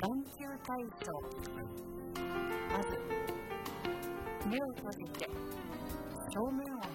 眼球体操。まず目を閉じて正面を